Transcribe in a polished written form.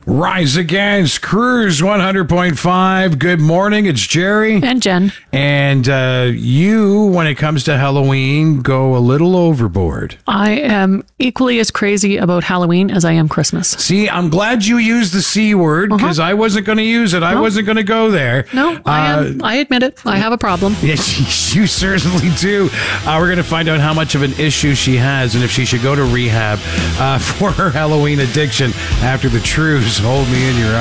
Rise Against Cruise 100.5. Good morning. It's Jerry. And Jen. And you, when it comes to Halloween, go a little overboard. I am equally as crazy about Halloween as I am Christmas. See, I'm glad you used the C word because I wasn't going to use it. I wasn't going to go there. No, I admit it. I have a problem. Yes, you certainly do. We're going to find out how much of an issue she has and if she should go to rehab for her Halloween addiction after the truths. Hold me in your